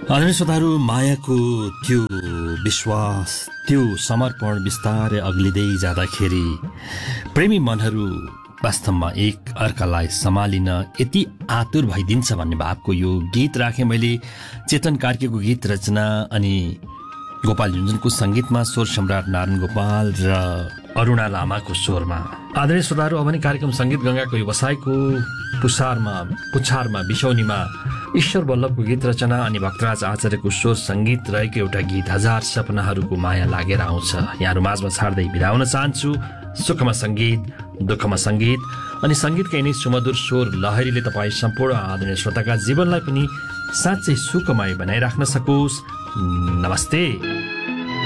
आदरणीय श्रोताहरू, मायाको त्यो विश्वास, त्यो समर्पण बिस्तारै अग्लिँदै जाँदाखेरि प्रेमी मनहरू वास्तवमा एक अर्कालाई सम्हालिन यति आतुर भइदिन्छ भन्ने भावको यो गीत राखेँ मैले। चेतन कार्कीको गीत रचना अनि गोपाल झुन्झुनको सङ्गीतमा, स्वर सम्राट नारायण गोपाल र अरुणा लामाको स्वरमा। आदरणीय श्रोताहरू, अब नै कार्यक्रम सङ्गीत गङ्गाको व्यवसायको पुछारमा बिछौनीमा ईश्वर वल्लभको गीत रचना अनि भक्तराज आचार्यको स्वर सङ्गीत रहेको एउटा गीत हजार सपनाहरूको माया लागेर आउँछ यहाँहरू माझमा छाड्दै बिदा हुन चाहन्छु। सुखमा सङ्गीत, दुःखमा सङ्गीत अनि सङ्गीतका यिनै सुमधुर स्वर लहरीले तपाईँ सम्पूर्ण आदरणीय श्रोताका जीवनलाई पनि साँच्चै सुखमय बनाइराख्न सकोस्। नमस्ते।